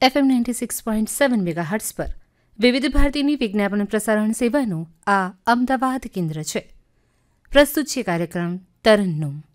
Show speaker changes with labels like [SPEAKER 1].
[SPEAKER 1] FM 96.7 megahertz પર વિવિધ ભારતીની વિજ્ઞાપન પ્રસારણ સેવાનું આ અમદાવાદ કેન્દ્ર છે. પ્રસ્તુત છે કાર્યક્રમ તરન્નુમ.